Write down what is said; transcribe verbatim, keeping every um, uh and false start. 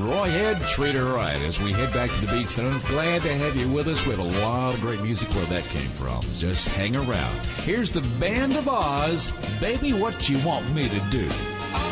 Roy Head, Treat Her Right. As we head back to the beach tonight, glad to have you with us. We have a lot of great music where that came from. Just hang around. Here's the Band of Oz, Baby What You Want Me to Do.